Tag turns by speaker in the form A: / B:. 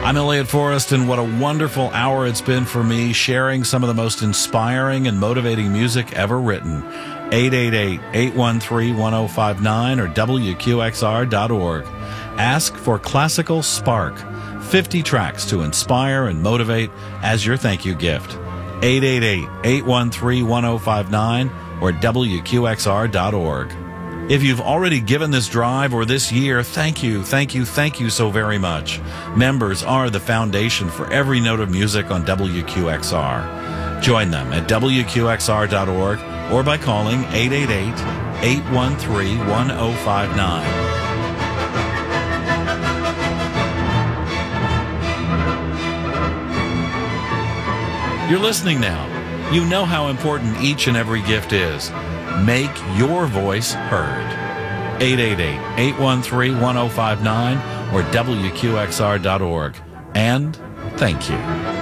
A: I'm Elliot Forrest, and what a wonderful hour it's been for me sharing some of the most inspiring and motivating music ever written. 888-813-1059 or WQXR.org. Ask for Classical Spark, 50 tracks to inspire and motivate as your thank you gift. 888-813-1059 or WQXR.org. If you've already given this drive or this year, thank you so very much. Members are the foundation for every note of music on WQXR. Join them at WQXR.org or by calling 888-813-1059. You're listening now. You know how important each and every gift is. Make your voice heard. 888-813-1059 or WQXR.org. And thank you.